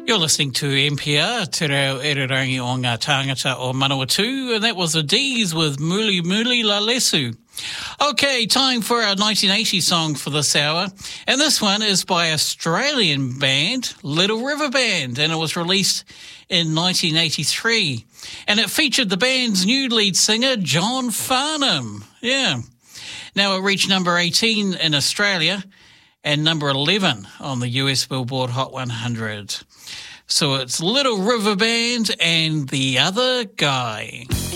You're listening to NPR, Te Reo Irirangi o ngā tāngata o Manawatu, and that was the D's with Muli Muli La Lesu. Okay, time for our 1980 song for this hour, and this one is by Australian band Little River Band, and it was released in 1983, and it featured the band's new lead singer, John Farnham. Yeah. Now it reached number 18 in Australia and number 11 on the US Billboard Hot 100. So it's Little River Band and The Other Guy.